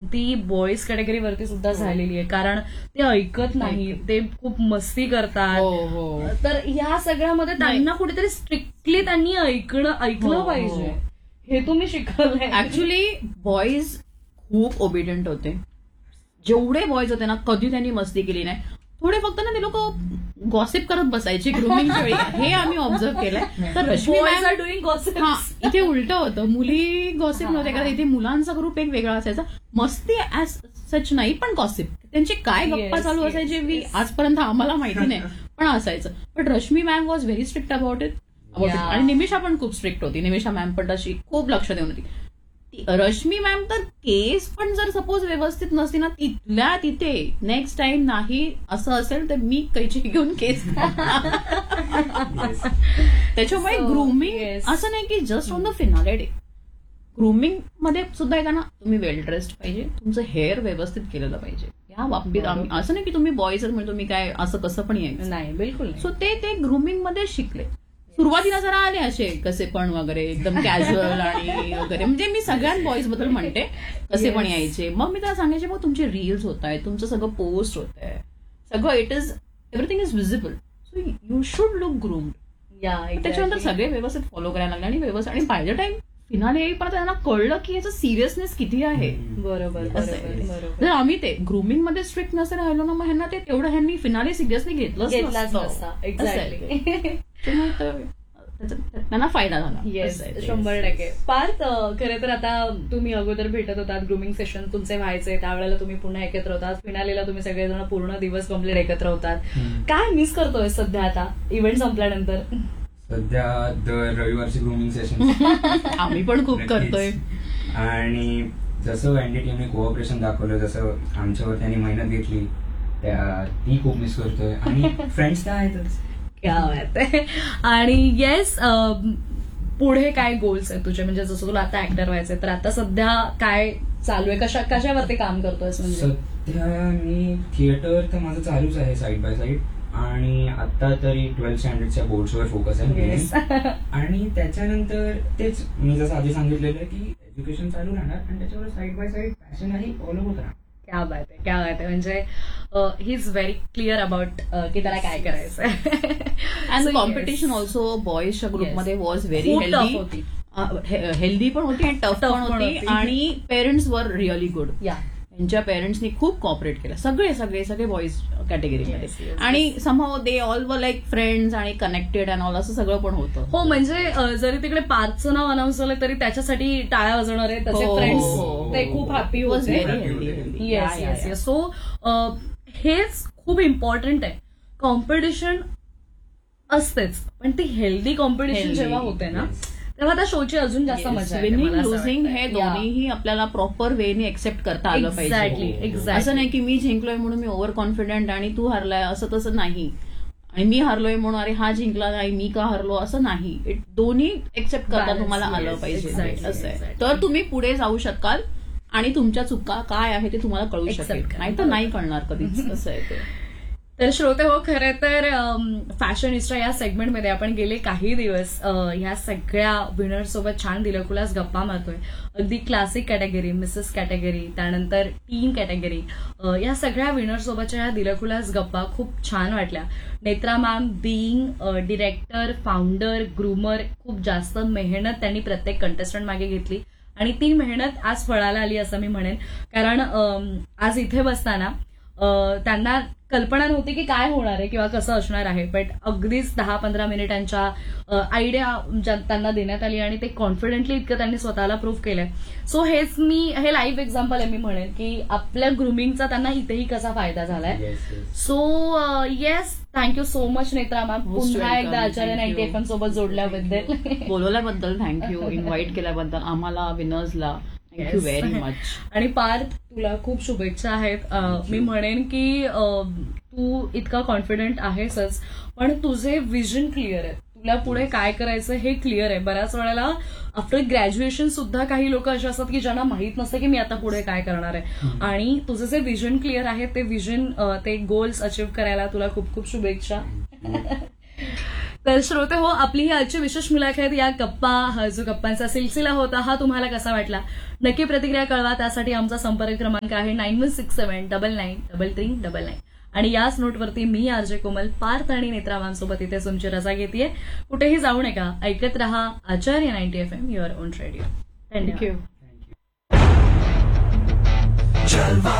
ती बॉईज कॅटेगरीवरती सुद्धा झालेली आहे, कारण ते ऐकत नाही, ते खूप मस्ती करतात. तर ह्या सगळ्यामध्ये त्यांना कुठेतरी स्ट्रिक्टली त्यांनी ऐकलं पाहिजे. हे तुम्ही शिकवलंय. ऍक्च्युली बॉईज खूप ओबिडियंट होते. जेवढे बॉईज होते ना, कधी त्यांनी मस्ती केली नाही. थोडे फक्त ना ते लोक गॉसिप करत बसायचे ग्रूमिंगच्या वेळी, हे आम्ही ऑब्झर्व केलंय. तर रश्मी आर डुईंग गॉसिप. इथे उलट होतं, मुली गॉसिप नव्हते करत, इथे मुलांचा ग्रुप एक वेगळा असायचा. मस्ती ऍज सच नाही, पण गॉसिप त्यांची काय गप्पा चालू असायची आजपर्यंत आम्हाला माहिती नाही, पण असायचं. पण Rashmi ma'am was very strict about it. आणि निमिषा पण खूप स्ट्रिक्ट होती. निमिषा मॅम पण तशी खूप लक्ष देऊन होती. रश्मी मॅम तर केस पण जर सपोज व्यवस्थित नसती ना, तिथल्या तिथे नेक्स्ट टाइम नाही असं असेल तर मी कैची घेऊन केस. त्याच्यामुळे ग्रूमिंग असं नाही की just on the finale day. Grooming मध्ये सुद्धा येताना तुम्ही वेल ड्रेस्ड पाहिजे, तुमचं हेअर व्यवस्थित केलेलं पाहिजे. या बाबतीत आम्ही असं नाही की तुम्ही बॉईज म्हणजे तुम्ही काय असं कसं पण यायचं नाही, बिलकुल. सो ते ग्रूमिंग मध्ये शिकले. सुरुवातीला जरा आले असे कसे पण वगैरे एकदम कॅज्युअल आणि वगैरे, म्हणजे मी सगळ्याच बॉईज बद्दल म्हणते कसे पण यायचे. मग मी त्याला सांगायचे मग तुमचे रील्स होत आहेत, तुमचं सगळं पोस्ट होत आहे, सगळं everything is visible, so you should look groomed. त्याच्यानंतर सगळे व्यवस्थित फॉलो करायला लागले आणि व्यवस्थित, आणि बाय द टाइम फिनाले येईपर्यंत त्यांना कळलं की याचं सिरियसनेस किती आहे. बरोबर. जर आम्ही ते ग्रूमिंग मध्ये स्ट्रिक्ट नसेल राहिलो ना, मग ह्यांना ते तेवढं ह्यांनी फिनाले सिरियसली घेतलंच त्यांना फायदा झाला. येस, 100%. पार्थ, खरं तर आता तुम्ही अगोदर भेटत होतात, ग्रूमिंग सेशन तुमचे व्हायचे, त्यावेळेला तुम्ही पुन्हा एकत्र होतात, फिनालेला तुम्ही सगळेजण पूर्ण दिवस कंप्लीट एकत्र होतात. काय मिस करतोय सध्या आता इव्हेंट संपल्यानंतर? सध्या दर रविवारची ग्रूमिंग सेशन आम्ही पण खूप करतोय. आणि जसं वॅन्डी टीमने कोऑपरेशन दाखवलं, जसं आमच्यावर त्यांनी मेहनत घेतली, ती खूप मिस करतोय. आणि फ्रेंड्स तर आहेतच. क्या बात आहे. आणि येस, पुढे काय गोल्स आहेत तुझे? म्हणजे जसं तुला आता ऍक्टर व्हायचंय, तर आता सध्या काय चालू आहे, कशावरती काम करतोय? म्हणजे सध्या मी थिएटर तर माझं चालूच आहे साईड बाय साईड, आणि आता तरी 12th स्टँडर्डच्या बोर्ड्सवर फोकस आहे. आणि त्याच्यानंतर तेच मी जसं आधी सांगितलेलं की एज्युकेशन चालू राहणार, आणि त्याच्यावर साईड बाय साईड पॅशनही फॉलो होत राहणार. क्या बात आहे, क्या बात आहे. म्हणजे he is very clear about की त्याला काय करायचं आहे. अँड कॉम्पिटिशन ऑल्सो बॉईजच्या ग्रुपमध्ये वॉज व्हेरी हेल्दी पण होती आणि टफ पण होती. आणि पेरेंट्स वर रिअली गुड. त्यांच्या पेरेंट्सनी खूप कॉपरेट केलं, सगळे बॉईज कॅटेगरीमध्ये. आणि somehow they all were like friends आणि कनेक्टेड अँड ऑल, असं सगळं पण होतं. हो, म्हणजे जरी तिकडे पार्थचं नाव अनाऊन्स झालं तरी त्याच्यासाठी टाळ्या वाजवणारे तसे फ्रेंड्स ते खूप हॅपी होते. येस. सो हेच खूप इम्पॉर्टंट आहे. कॉम्पिटिशन असतेच, पण ती हेल्दी कॉम्पिटिशन जेव्हा होते ना, तेव्हा त्या शोची अजून जास्त मजा येते. विनिंग लुझिंग हे दोन्हीही आपल्याला प्रॉपर वेने एक्सेप्ट करता आलं पाहिजे. एक्झॅक्टली. असं नाही की मी जिंकलोय म्हणून मी ओव्हर कॉन्फिडंट आणि तू हारलाय असं तसं नाही, आणि मी हारलोय म्हणून अरे हा जिंकला नाही मी का हारलो असं नाही. दोन्ही एक्सेप्ट करता तुम्हाला आलं पाहिजे. असं आहे तर तुम्ही पुढे जाऊ शकाल आणि तुमच्या चुका काय आहे ते तुम्हाला कळू शकेल, नाही तर नाही कळणार कधीच. असं आहे ते. तर श्रोते हो, खरं तर फॅशनिस्टा या सेगमेंटमध्ये आपण गेले काही दिवस ह्या सगळ्या विनर्स सोबत छान दिलखुलास गप्पा मारतोय. अगदी क्लासिक कॅटेगरी, मिसेस कॅटेगरी, त्यानंतर टीन कॅटेगरी, या सगळ्या विनर्स सोबतच्या ह्या दिलखुलास गप्पा खूप छान वाटल्या. Netra ma'am being director, founder, groomer, खूप जास्त मेहनत त्यांनी प्रत्येक कंटेस्टंट मागे घेतली, आणि ती मेहनत आज फळाला आली असं मी म्हणेन. कारण आज इथे बसताना त्यांना कल्पना नव्हती की काय होणार आहे किंवा कसं असणार आहे, बट अगदीच 10-15 मिनिटांच्या आयडिया त्यांना देण्यात आली आणि ते कॉन्फिडेंटली इतकं त्यांनी स्वतःला प्रूव्ह केलंय. सो हे लाईव्ह एक्झाम्पल आहे मी म्हणेन की आपल्या ग्रूमिंगचा त्यांना इथेही कसा फायदा झालाय. So yes, thank you so much Netra ma'am, पुन्हा एकदा आचार्य 90 FM सोबत जोडल्याबद्दल, बोलवल्याबद्दल थँक्यू, इन्व्हाइट केल्याबद्दल आम्हाला विनर्सला थँक्यू व्हेरी मच. आणि पार्थ, तुला खूप शुभेच्छा आहेत. मी म्हणेन की तू इतका कॉन्फिडंट आहेसच, पण तुझे विजन क्लिअर आहे, तुला पुढे काय करायचं हे क्लिअर आहे. बऱ्याच वेळेला आफ्टर ग्रॅज्युएशन सुद्धा काही लोक असे असतात की ज्यांना माहित नसतं की मी आता पुढे काय करणार आहे, आणि तुझं जे विजन क्लिअर आहे ते विजन, ते गोल्स अचीव्ह करायला तुला खूप खूप शुभेच्छा. तर श्रोते हो, आपली ही आजची विशेष मुलाखत, या गप्पा, हा जो गप्पांचा सिलसिला होता, हा तुम्हाला कसा वाटला नक्की प्रतिक्रिया कळवा. त्यासाठी आमचा संपर्क क्रमांक आहे 9167993399. आणि याच नोटवरती मी आरजे कोमल, पार्थ आणि नेत्रावांसोबत इथे तुमची रजा घेतेय. कुठेही जाऊ नका, ऐकत रहा आचार्य 90 FM, युअर ओन रेडिओ. धन्यवाद. थँक्यू. थँक्यू. Jalva